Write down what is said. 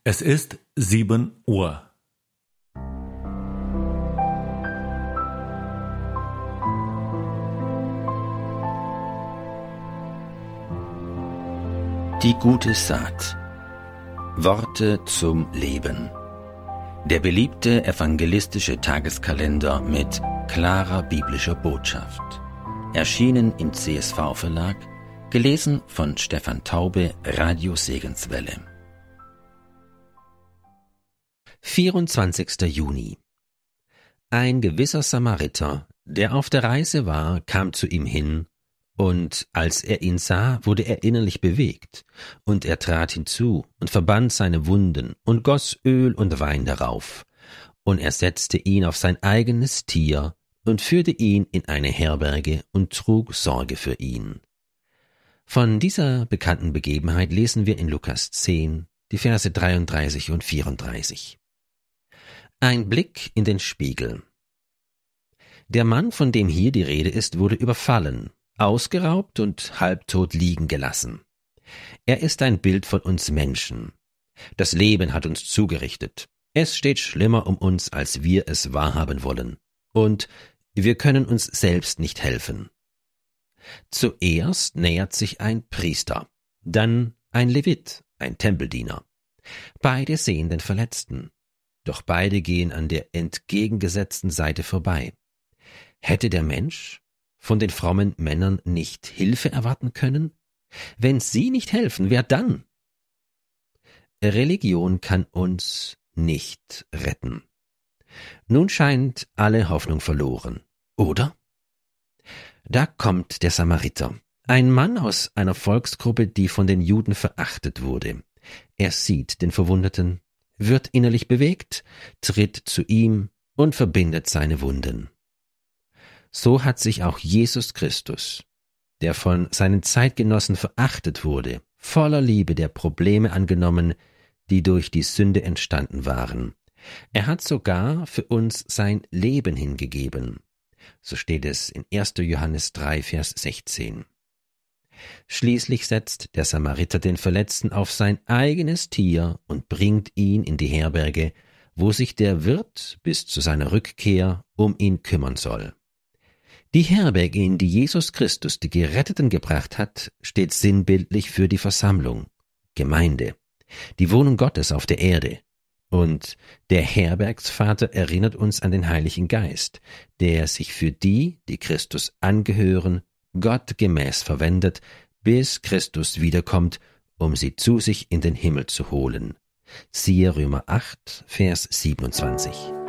Es ist 7 Uhr. Die gute Saat. Worte zum Leben. Der beliebte evangelistische Tageskalender mit klarer biblischer Botschaft. Erschienen im CSV-Verlag, gelesen von Stefan Taube, Radio Segenswelle. 24. Juni. Ein gewisser Samariter, der auf der Reise war, kam zu ihm hin, und als er ihn sah, wurde er innerlich bewegt, und er trat hinzu und verband seine Wunden und goss Öl und Wein darauf, und er setzte ihn auf sein eigenes Tier und führte ihn in eine Herberge und trug Sorge für ihn. Von dieser bekannten Begebenheit lesen wir in Lukas 10, die Verse 33 und 34. Ein Blick in den Spiegel. Der Mann, von dem hier die Rede ist, wurde überfallen, ausgeraubt und halbtot liegen gelassen. Er ist ein Bild von uns Menschen. Das Leben hat uns zugerichtet. Es steht schlimmer um uns, als wir es wahrhaben wollen. Und wir können uns selbst nicht helfen. Zuerst nähert sich ein Priester, dann ein Levit, ein Tempeldiener. Beide sehen den Verletzten. Doch beide gehen an der entgegengesetzten Seite vorbei. Hätte der Mensch von den frommen Männern nicht Hilfe erwarten können? Wenn sie nicht helfen, wer dann? Religion kann uns nicht retten. Nun scheint alle Hoffnung verloren, oder? Da kommt der Samariter, ein Mann aus einer Volksgruppe, die von den Juden verachtet wurde. Er sieht den Verwundeten, wird innerlich bewegt, tritt zu ihm und verbindet seine Wunden. So hat sich auch Jesus Christus, der von seinen Zeitgenossen verachtet wurde, voller Liebe der Probleme angenommen, die durch die Sünde entstanden waren. Er hat sogar für uns sein Leben hingegeben. So steht es in 1. Johannes 3, Vers 16. Schließlich setzt der Samariter den Verletzten auf sein eigenes Tier und bringt ihn in die Herberge, wo sich der Wirt bis zu seiner Rückkehr um ihn kümmern soll. Die Herberge, in die Jesus Christus die Geretteten gebracht hat, steht sinnbildlich für die Versammlung, Gemeinde, die Wohnung Gottes auf der Erde. Und der Herbergsvater erinnert uns an den Heiligen Geist, der sich für die Christus angehören, Gott gemäß verwendet, bis Christus wiederkommt, um sie zu sich in den Himmel zu holen. Siehe Römer 8, Vers 27.